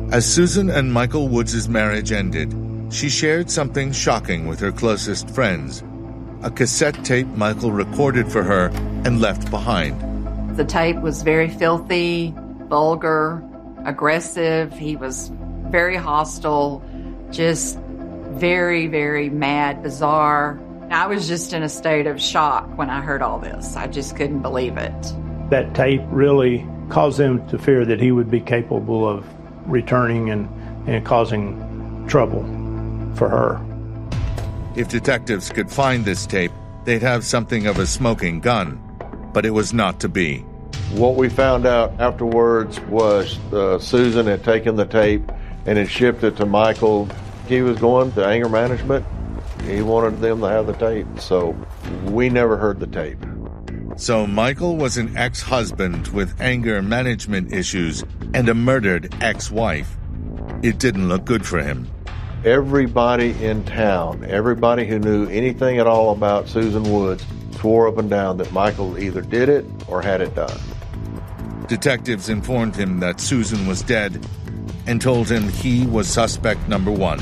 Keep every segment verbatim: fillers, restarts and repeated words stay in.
As Susan and Michael Woods' marriage ended, she shared something shocking with her closest friends, a cassette tape Michael recorded for her and left behind. The tape was very filthy, vulgar, aggressive. He was very hostile, just very, very mad, bizarre. I was just in a state of shock when I heard all this. I just couldn't believe it. That tape really caused them to fear that he would be capable of returning and, and causing trouble for her. If detectives could find this tape, they'd have something of a smoking gun, but it was not to be. What we found out afterwards was uh, Susan had taken the tape and had shipped it to Michael. He was going to anger management. He wanted them to have the tape, so we never heard the tape. So Michael was an ex-husband with anger management issues and a murdered ex-wife. It didn't look good for him. Everybody in town, everybody who knew anything at all about Susan Woods, swore up and down that Michael either did it or had it done. Detectives informed him that Susan was dead and told him he was suspect number one.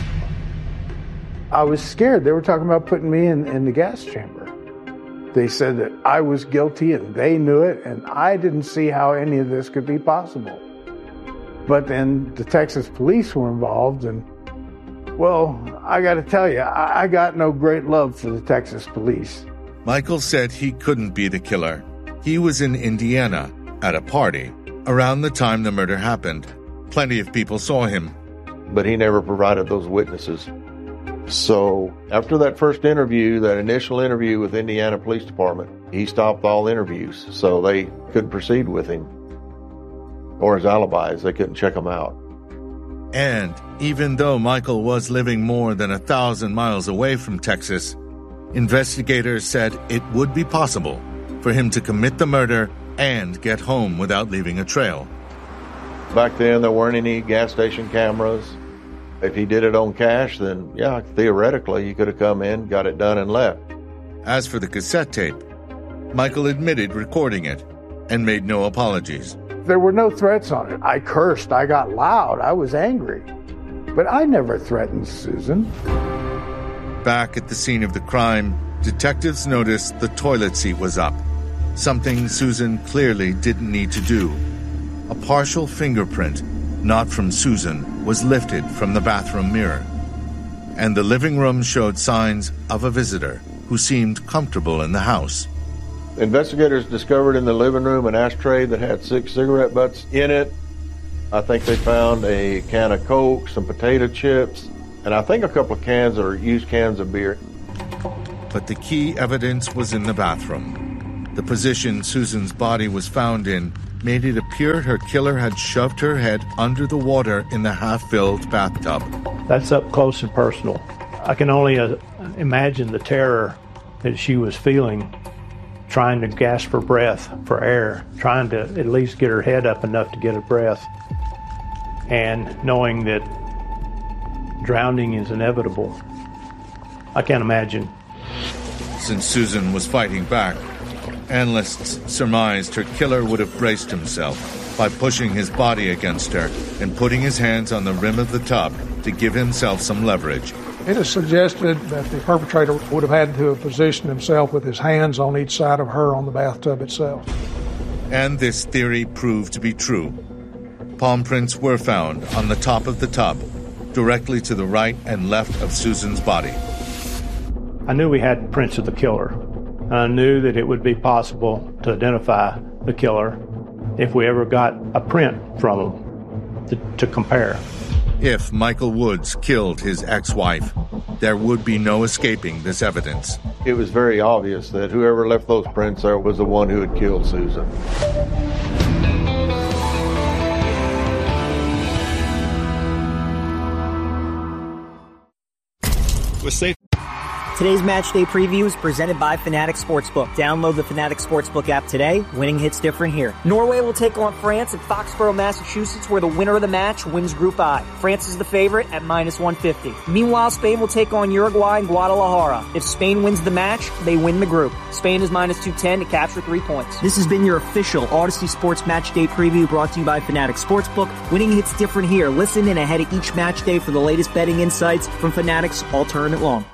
I was scared. They were talking about putting me in, in the gas chamber. They said that I was guilty and they knew it, and I didn't see how any of this could be possible. But then the Texas police were involved, and well, I got to tell you, I, I got no great love for the Texas police. Michael said he couldn't be the killer. He was in Indiana at a party around the time the murder happened. Plenty of people saw him. But he never provided those witnesses. So after that first interview, that initial interview with Indiana Police Department, he stopped all interviews, so they couldn't proceed with him. Or his alibis, they couldn't check him out. And even though Michael was living more than a thousand miles away from Texas, investigators said it would be possible for him to commit the murder and get home without leaving a trail. Back then, there weren't any gas station cameras. If he did it on cash, then, yeah, theoretically, he could have come in, got it done, and left. As for the cassette tape, Michael admitted recording it and made no apologies. There were no threats on it. I cursed. I got loud. I was angry. But I never threatened Susan. Back at the scene of the crime, detectives noticed the toilet seat was up, something Susan clearly didn't need to do. A partial fingerprint, not from Susan, was lifted from the bathroom mirror. And the living room showed signs of a visitor who seemed comfortable in the house. Investigators discovered in the living room an ashtray that had six cigarette butts in it. I think they found a can of Coke, some potato chips, and I think a couple of cans or used cans of beer. But the key evidence was in the bathroom. The position Susan's body was found in made it appear her killer had shoved her head under the water in the half-filled bathtub. That's up close and personal. I can only uh, imagine the terror that she was feeling, trying to gasp for breath, for air, trying to at least get her head up enough to get a breath, and knowing that drowning is inevitable. I can't imagine. Since Susan was fighting back, analysts surmised her killer would have braced himself by pushing his body against her and putting his hands on the rim of the tub to give himself some leverage. It is suggested that the perpetrator would have had to have positioned himself with his hands on each side of her on the bathtub itself. And this theory proved to be true. Palm prints were found on the top of the tub, directly to the right and left of Susan's body. I knew we had prints of the killer. And I knew that it would be possible to identify the killer if we ever got a print from him to, to compare. If Michael Woods killed his ex-wife, there would be no escaping this evidence. It was very obvious that whoever left those prints there was the one who had killed Susan. We're safe. Today's match day preview is presented by Fanatics Sportsbook. Download the Fanatics Sportsbook app today. Winning hits different here. Norway will take on France at Foxborough, Massachusetts, where the winner of the match wins Group I. France is the favorite at minus one fifty. Meanwhile, Spain will take on Uruguay in Guadalajara. If Spain wins the match, they win the group. Spain is minus two ten to capture three points. This has been your official Odyssey Sports Match Day preview brought to you by Fanatics Sportsbook. Winning hits different here. Listen in ahead of each match day for the latest betting insights from Fanatics all tournament long.